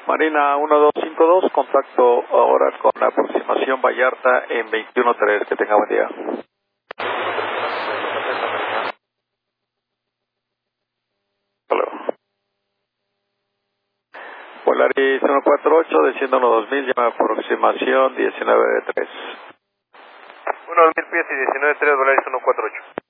Marina 1252, contacto ahora con la aproximación Vallarta en 21.3. Que tenga buen día. Hasta luego. Polaris 148, desciendo 2000, llama aproximación 19.3. 1.2000 pies y 19.3, Volaris 148.